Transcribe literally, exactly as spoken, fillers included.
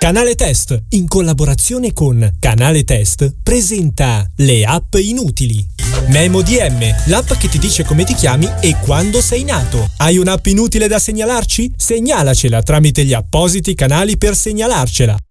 Canale Test, in collaborazione con Canale Test, presenta le app inutili. Memo D M, l'app che ti dice come ti chiami e quando sei nato. Hai un'app inutile da segnalarci? Segnalacela tramite gli appositi canali per segnalarcela.